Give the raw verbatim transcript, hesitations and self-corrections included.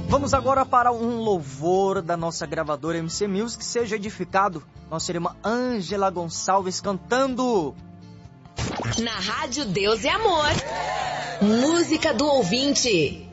Vamos agora para um louvor da nossa gravadora M C Music. Seja edificado. Nossa irmã Ângela Gonçalves cantando. Na Rádio Deus e Amor. Música do ouvinte.